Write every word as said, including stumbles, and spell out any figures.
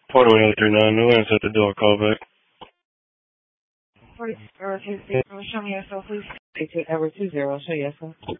Portal eight oh three nine, no answer at the door, call back. forty, zero two zero, show me yourself, please. eight two, Edward two zero, show yourself.